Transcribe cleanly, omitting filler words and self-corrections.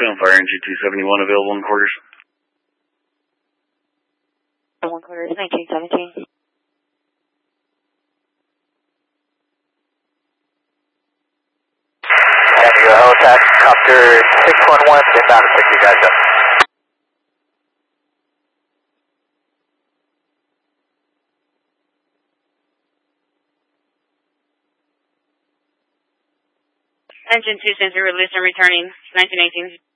Gunfire NG 271 available in quarters. 1 quarters, 1917. And your helicopter 611, inbound to 60, guys up. Engine 2 sensor released and returning, 1918.